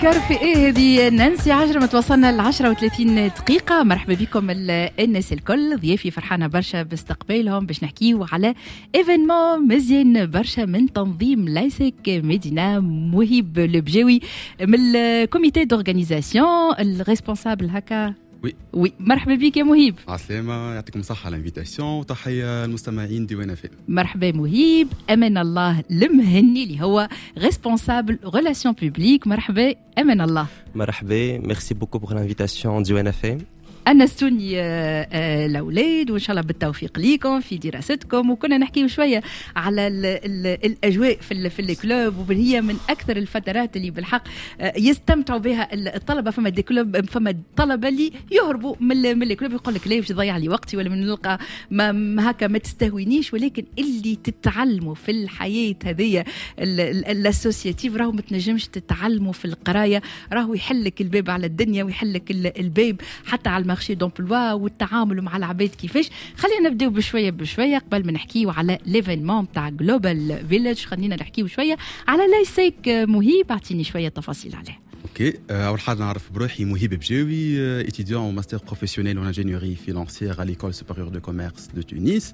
نفكر في ايه هذه نانسي عجرم. توصلنا ل 10:30 دقيقة. مرحبا بكم الناس الكل. ضيافي فرحانة برشا باستقبالهم باش نحكيو على ايفينمون مزيان برشا من تنظيم لايسك مدينة. مهيب البجاوي من الكوميتي دورغانيزاسيون الريسبونسابل هكا. وي مرحبا بك يا مهيب. عسلامة، يعطيكم الصحة على الانفيتاسيون وتحية المستمعين ديوان اف ام. مرحبا مهيب. أمان الله المهني اللي هو ريسبونسابل ريلاسيون بوبليك. مرحبا أمان الله. مرحبا، ميرسي بوكو بور لانفيتاسيون ديوان اف ام. أنستوني الأولاد وإن شاء الله بالتوفيق ليكم في دراستكم. وكنا نحكي شوية على الأجواء في الكلوب، وهي من أكثر الفترات اللي بالحق يستمتعوا بها الطلبة. فما دي كلوب، فما طلبة اللي يهربوا من الكلوب يقول لك لا باش تضيع لي وقتي ولا من نلقى ما هكا ما تستهوينيش. ولكن اللي تتعلموا في الحياة هذه الاسوسياتيف راهو ما تنجمش تتعلموا في القراية. راهو يحلك الباب على الدنيا ويحلك الباب حتى على المارشي دومبلوا والتعامل مع العباد كيفاش. خلينا نبداو بشويه قبل ما نحكيو على ليفينمون تاع جلوبال فيليج. خلينا نحكيو شويه على لايسيك. مهيب اعطيني شويه تفاصيل عليه. اوكي، اول حاجه نعرف بروحي مهيب بجاوي، étudiant au master professionnel en ingénierie financière à l'école supérieure de commerce de Tunis.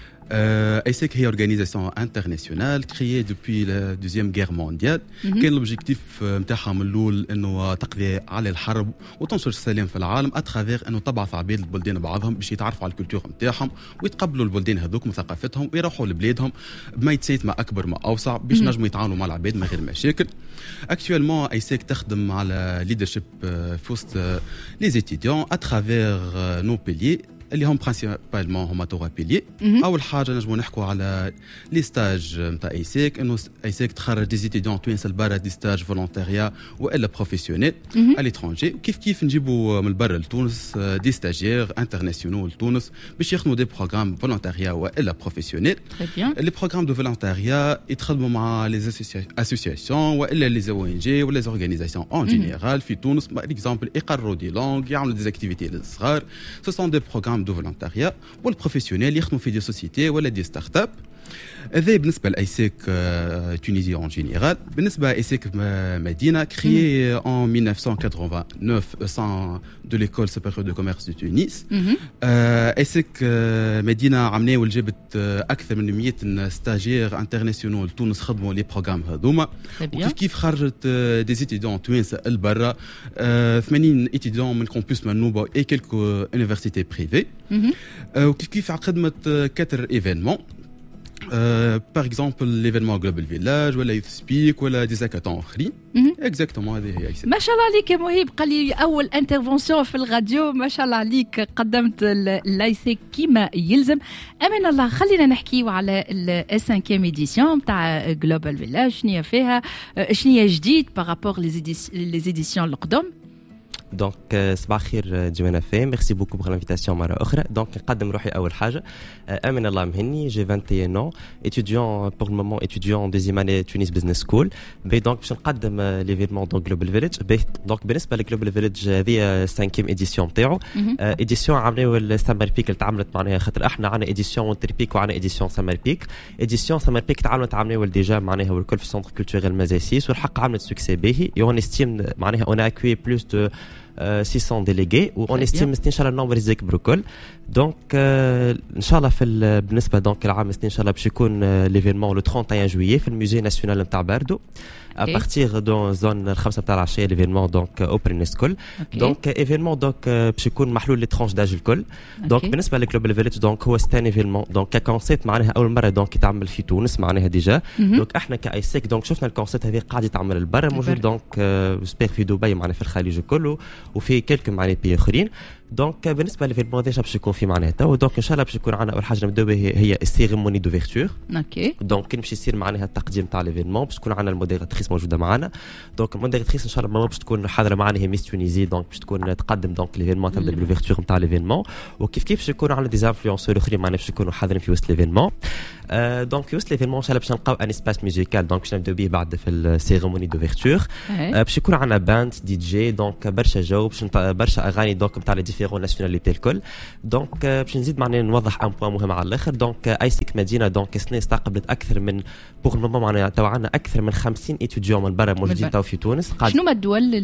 AISEC est une organisation internationale créée depuis la Deuxième Guerre mondiale. كان l'objectif نتاعها من الأول إنه تقضي على الحرب وتنشر السلام في العالم أترافير إنه تبعث عباد البلدان بعضهم باش يتعرفوا على الكولتور نتاعهم ويتقبلوا البلدان هذوك وثقافتهم ويروحوا لبلادهم بميتسات ما أكبر ما أوسع باش نجموا يتعاونوا مع العباد من غير مشاكل. Actuellement AISEC تخدم على leadership في وسط les étudiants أترافير nos piliers اللي هم برينسيبالمون هما توا بيلي. اول حاجه نجمو نحكوا على لي ستاج نتاع ايسيك، انه ايسيك تخرج دي ستوديون توانسه لبرا دي ستاج فولونتاريا والا بروفيسيونيل على ليترونجي. كيف نجيبوا من برا لتونس دي ستاجير انترناسيونال لتونس باش يخدموا دي بروغرام فولونتاريا والا بروفيسيونيل. لي بروغرام دو فولونتاريا يتخدموا مع لي اسوسياسيون والا لي او ان جي ولا لي اورغانيزاسيون اون جينيرال في تونس. باغ اكزومبل يقرروا دي لونغ، يعملوا دي اكتيفيتي للصغار. سو سون دي بروغرام دو فولونتاريا. والبروفيسيونيل يخدموا في دي سوسيتي ولا دي ستارت اب. هذا بالنسبه لايسيك تونيزي اون جينيرال. بالنسبه لايسيك مدينه créée en 1989 au sein de l'école supérieure de commerce de Tunis. ايسيك مدينه عملنا وجابت اكثر من 100 ستاجير انترناسيونال تونس خدموا لي بروغرام هذوما. وكيف خرجت دي ستوديون توانسه البرا 80 ستوديون من كامبوس منوبه اي كيلكو يونيفرسيتي بريفي. وكيف خدمت 4 ايفينمون. par exemple l'événement Global Village ولا Youth Speak ولا دي زاكاتون اخرين. اكزاكتومون هذه هي. ما شاء الله عليك يا مهيب. قال لي اول انترفونسيون في الراديو، ما شاء الله عليك قدمت اللايسيك كيما يلزم. امان الله. خلينا نحكيو على السانكيام ايديسيون تاع جلوبال فيلاج. شنو فيها، شنو جديد بارابور لي زيديسيون القدم؟ دونك صباح الخير جوانا فيه، ميرسي بوكو بور لانفيتاسيون مره اخرى. دونك نقدم روحي اول حاجه. امين الله مهني، جي 21 ans، étudiant pour le moment étudiant en deuxième année Tunis Business School. بي دونك باش نقدم ليفينمون دونك جلوبال فيليج. دونك بالنسبه لجلوبال فيليج هذه 5 اديسيون تاعو. اديسيون عملوا السمر بيك اللي تعملت معناها خاطر احنا عندنا اديسيون وونتر بيك وعندنا اديسيون سمر بيك. اديسيون سمر بيك تعملت عملوا ديجا معناها والكل في السونتر كولتوريل مازاسيس، والحق عملت سوكسي باهي. اون استيم معناها اون اكوي بلوس دو 600 délégués وon estime ان شاء الله النمبر يزيد بكل. دونك ان شاء الله في بالنسبه دونك العام ان شاء الله باش يكون ليفينمون لو 31 جويي في الموزي ناسيونال نتاع باردو ابارتيغ دون زون الخمسه تاع العشيه. ليفينمون دونك اوبرين سكول. دونك ايفينمون دونك باش يكون محلول لي ترونش داج الكل. دونك بالنسبه لجلوبال فيليج دونك هو ستان ايفينمون دونك ككونسيبت معناها اول مره دونك يتعمل في تونس معناها ديجا. دونك احنا كايسيك دونك شفنا الكونسيبت هذه قاعد يتعمل البر موجود دونك سبير في دبي معناها في الخليج كله وفي كلك معناها بي اخرين. دونك بالنسبه للفيلمون ديجا باش يكون في معناها تو. دونك ان شاء الله باش يكون عندنا اول حاجه نبداو بها هي السيريموني دوفيرتور. اوكي. دونك كان باش يصير معناها التقديم تاع ليفينمون باش تكون عندنا الموديراتريس موجوده معنا. دونك الموديراتريس ان شاء الله باش تكون حاضره معنا هي ميس تونيزي. دونك باش تكون تقدم دونك ليفينمون تبدا بالوفيرتور نتاع ليفينمون. وكيف باش يكونوا عندنا دي انفلونسور اخرين معناها باش يكونوا حاضرين في وسط ليفينمون. دونك في وسط ليفينمون ان شاء الله باش نلقاو ان اسباس ميوزيكال. دونك باش نبداو به بعد في السيريموني دوفيرتور. باش يكون عندنا باند دي جي دونك برشا جو باش برشا اغاني دونك نتاع لي ديفيرون ناسيوناليتي الكل. دونك باش نزيد معناها نوضح ان بوان مهم على الاخر. دونك ايسيك مدينه دونك سنه استقبلت اكثر من بوغ المومون معناها تو عندنا اكثر من 50 اتيديون من برا موجودين تو في تونس. شنو هما الدول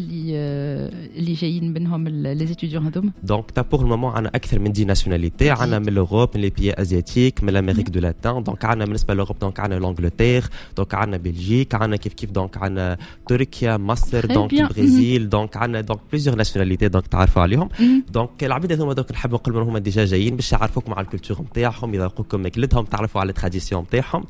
اللي جايين منهم لي اتيديون هذوما؟ دونك تا بوغ المومون عندنا اكثر من 10 ناسيوناليتي. عندنا من لوروب، من لي بيي ازياتيك، من الامريك دو لاتان. دونك عندنا بالنسبه لوروب دونك عندنا لانجلتير، دونك عندنا بلجيك، عندنا كيف دونك عندنا تركيا، مصر، دونك البرازيل. دونك عندنا دونك بليزيور ناسيوناليتي دونك تعرفوا عليهم. دونك العباد هذوما دونك نحب نقول لهم هما ديجا جايين باش يعرفوكم على الكولتور نتاعهم، يذوقوكم ماكلتهم، تعرفوا على التراديسيون نتاعهم.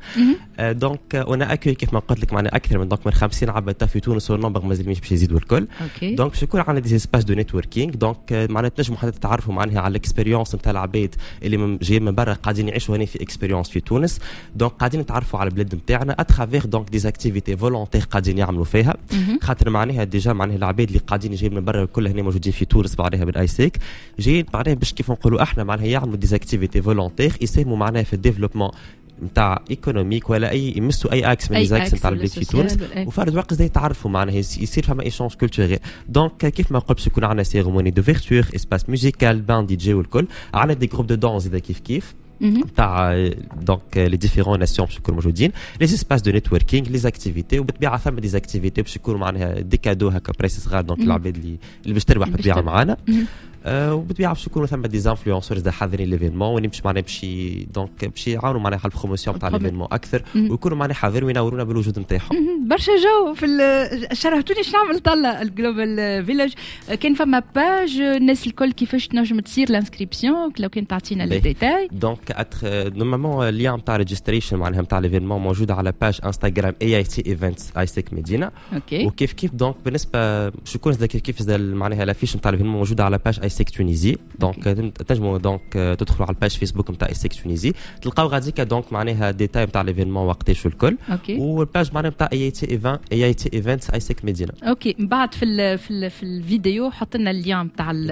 دونك وانا اكيو كيف ما قلت لك معناها اكثر من 50 عباد في تونس، والنمبر مازال مش باش يزيدوا الكل. دونك باش يكون عندنا دي اسباس دو نيتوركينغ. دونك معناها تنجموا حتى تعرفوا معناها على الاكسبيريونس نتاع العباد اللي جايين من برا قاعدين يعيشوا هنا في اكسبيريونس في تونس. دونك قاعدين نتعرفوا على البلاد نتاعنا اترافير دونك دي اكتيفيتي فولونتير قاعدين يعملوا فيها. خاطر معناها ديجا معناها العباد اللي قاعدين جايين من برا الكل هنا موجودين في تونس معناها بالايسيك جايين معناها باش كيف نقولوا احنا معناها يعملوا دي اكتيفيتي فولونتير يساهموا معناها في الديفلوبمون نتاع ايكونوميك ولا اي يمسوا اي اكس من لي زاكس نتاع البلاد في تونس. وفرد وقت زي تعرفوا معناها يصير فما ايشونج كولتوريل. دونك كيف ما قلت باش يكون عندنا سيرموني دوفيرتور، اسباس ميوزيكال، بان دي جي والكل. عندنا دي جروب دو دانس اذا كيف تاع دونك لي ديفيرون ناسيون باش يكونوا موجودين، لي اسباس دو نيتوركينغ، لي اكتيفيتي. وبالطبيعه ثم دي اكتيفيتي باش يكونوا معناها دي كادو هكا بريس صغار دونك العباد اللي باش تربح بالطبيعه معانا. وبالطبيعه باش يكونوا ثم دي انفلونسورز حاضرين ليفينمون واللي مش معناها باش يعاونوا معناها على البروموسيون تاع ليفينمون اكثر ويكونوا معناها حاضرين وينورونا بالوجود نتاعهم. برشا جو في شرحتوني شنو عمل طلع الجلوبال فيلج. كان فما باج الناس الكل كيفاش تنجم تصير لانسكريبسيون لو كان تعطينا لي ديتاي. دونك نورمالمون اللين نتاع ريجستريشن معناها نتاع ليفينمون موجوده على باج انستغرام AIT ايفنتس ايسيك مدينه. وكيف دونك بالنسبه باش يكون كيف معناها لافيش نتاع ليفينمون موجوده على باج ايسيك تونيزي. دونك تنجموا دونك تدخلوا على الباج فيسبوك نتاع ايسيك تونيزي تلقاو غاديك دونك معناها ديتاي نتاع ليفينمون وقتاش والكل. والباج معناها نتاع AIT ايفنتس ايسيك مدينه. اوكي من بعد في الفيديو حط لنا اللين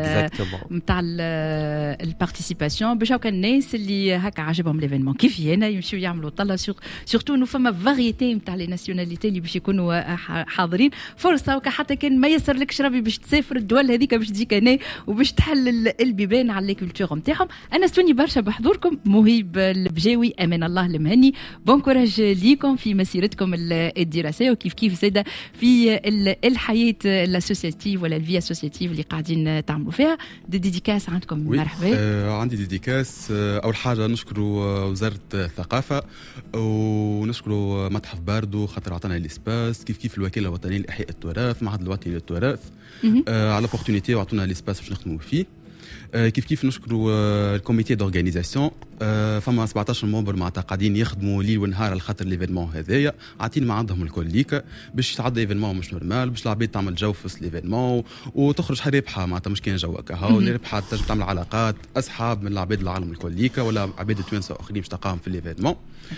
نتاع البارتيسيباسيون باش هكا الناس اللي هكا عجبهم ليفينمون كيف هنا يمشيو يعملوا طلع سورتو انه فما فاريتي نتاع لي ناسيوناليتي اللي باش يكونوا حاضرين. فرصه وكا حتى كان ما يسر لكش ربي باش تسافر الدول هذيك باش تجيك هنا وباش تحل البيبان على الكولتور نتاعهم. انا استوني برشا بحضوركم. مهيب البجاوي، امان الله المهني، بون كوراج ليكم في مسيرتكم الدراسيه وكيف زاده في الحياه الاسوسياتيف ولا الفي اسوسياتيف اللي قاعدين تعملوا فيها. ديديكاس عندكم؟ مرحبا. عندي ديديكاس. اول حاجه نشكر وزاره الثقافه ونشكر متحف باردو خاطر عطانا الاسباس، كيف الوكاله الوطنيه لاحياء التراث، معهد الوطني للتراث على لوبورتونيتي وعطونا الاسباس باش نخدموا فيه. كيف نشكروا الكوميتي دورغانيزاسيون. فما 17 ممبر معناتها قاعدين يخدموا ليل ونهار على خاطر ليفينمون هذايا، عاطين ما عندهم الكل ليك باش يتعدى ايفينمون مش نورمال، باش العباد تعمل جو في وسط ليفينمون وتخرج رابحه معناتها مش كان جوك هاو رابحه، تنجم تعمل علاقات اصحاب من العباد العالم الكل ليك ولا عباد توانسه اخرين باش تلقاهم في ليفينمون.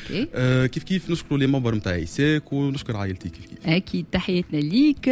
كيف نشكروا لي ممبر نتاع ايساك ونشكر عائلتي كيف اكيد. تحياتنا ليك.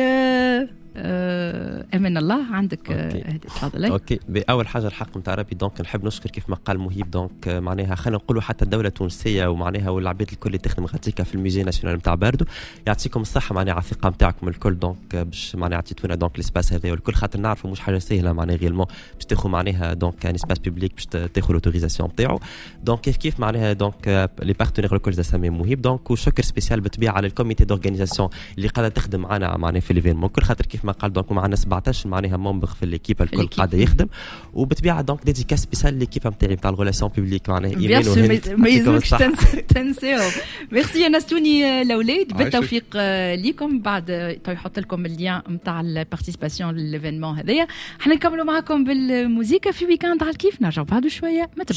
امان الله عندك. تفضل. اوكي. باول حاجه الحق نتاع ربي دونك نحب نشكر كيف ما قال مهيب دونك معناها خلينا نقولوا حتى الدوله التونسيه ومعناها والعباد الكل اللي تخدم غاديكا في الميزي ناسيونال نتاع باردو يعطيكم الصحه معناها على الثقه نتاعكم الكل دونك باش معناها عطيتونا دونك الاسباس هذا والكل خاطر نعرفوا مش حاجه سهله معناها غيرمون باش تاخذوا معناها دونك ان اسباس بوبليك باش تاخذوا لوتوريزاسيون نتاعو. دونك كيف معناها دونك لي بارتنير الكل زي سامي مهيب دونك وشكر سبيسيال بالطبيعه على الكوميتي دورغانيزاسيون اللي قاعده تخدم معنا معناها في ليفينمون كل خاطر كيف ما قال دونك معنا 17 معناها ممبر في ليكيب الكل قاعده يخدم. وبالطبيعه دونك ديديكاس سبيسيال ليكيب نتاعي نتاع الريلاسيون بوبليك معناها ايمان ما يلزمكش تنساو. ميرسي يا نستوني الاولاد، بالتوفيق ليكم. بعد يحط لكم اللين نتاع البارتيسيباسيون لليفينمون هذايا. احنا نكملوا معكم بالموسيقى في ويكاند على الكيف، نرجعوا بعد شويه.